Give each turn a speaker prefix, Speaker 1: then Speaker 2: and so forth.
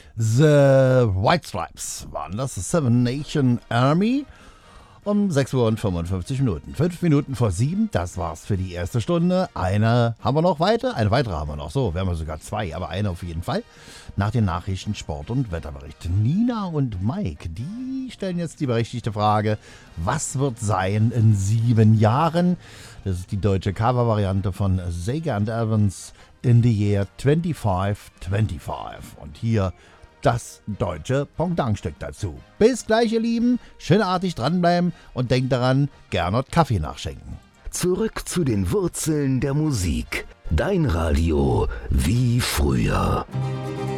Speaker 1: The White Stripes waren das, the Seven Nation Army. Um 6 Uhr und 55 Minuten. 5 Minuten vor 7, das war's für die erste Stunde. Eine haben wir noch weiter, eine weitere haben wir noch. So, wir haben sogar 2, aber eine auf jeden Fall. Nach den Nachrichten, Sport und Wetterbericht. Nina und Mike, die stellen jetzt die berechtigte Frage, was wird sein in 7 Jahren? Das ist die deutsche Cover-Variante von Sega and Evans in the Year 2525. Und hier das deutsche Pendantstück dazu. Bis gleich, ihr Lieben. Schönartig dranbleiben und denkt daran, Gernot Kaffee nachschenken.
Speaker 2: Zurück zu den Wurzeln der Musik. Dein Radio wie früher.